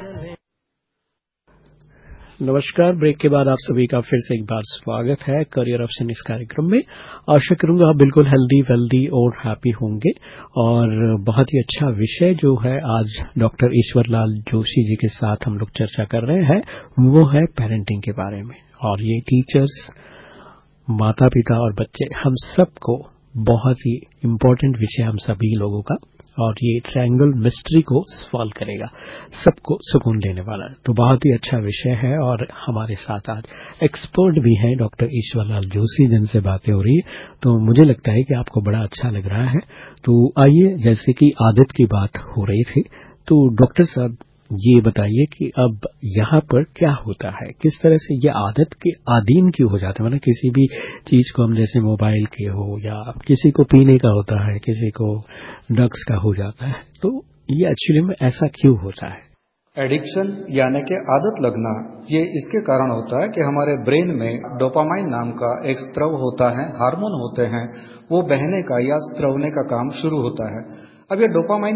नमस्कार। ब्रेक के बाद आप सभी का फिर से एक बार स्वागत है करियर ऑप्शन इस कार्यक्रम में। आशा करूंगा आप बिल्कुल हेल्दी वेल्दी और हैप्पी होंगे। और बहुत ही अच्छा विषय जो है आज डॉक्टर ईश्वरलाल जोशी जी के साथ हम लोग चर्चा कर रहे हैं वो है पेरेंटिंग के बारे में। और ये टीचर्स, माता पिता और बच्चे हम सबको बहुत ही इम्पोर्टेंट विषय हम सभी लोगों का, और ये ट्रायंगल मिस्ट्री को सॉल्व करेगा, सबको सुकून देने वाला है। तो बहुत ही अच्छा विषय है। और हमारे साथ आज एक्सपर्ट भी हैं डॉक्टर ईश्वरलाल जोशी जिनसे बातें हो रही है, तो मुझे लगता है कि आपको बड़ा अच्छा लग रहा है। तो आइए, जैसे कि आदत की बात हो रही थी, तो डॉक्टर साहब ये बताइए कि अब यहाँ पर क्या होता है, किस तरह से ये आदत के अधीन क्यों हो जाते हैं। मतलब किसी भी चीज को हम, जैसे मोबाइल के हो या किसी को पीने का होता है, किसी को ड्रग्स का हो जाता है, तो ये एक्चुअली में ऐसा क्यों होता है? एडिक्शन यानी कि आदत लगना, ये इसके कारण होता है कि हमारे ब्रेन में डोपामाइन नाम का एक स्राव होता है, हार्मोन होते हैं, वो बहने का या स्रवने का काम शुरू होता है। अब ये डोपामाइन